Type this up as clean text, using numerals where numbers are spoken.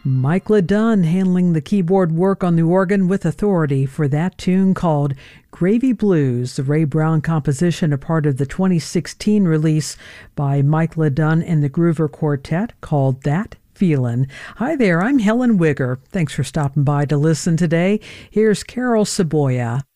Mike LeDunn handling the keyboard work on the organ with authority for that tune called Gravy Blues, the Ray Brown composition, a part of the 2016 release by Mike LeDunn and the Groover Quartet called That Feelin'. Hi there, I'm Helen Wigger. Thanks for stopping by to listen today. Here's Carol Saboya.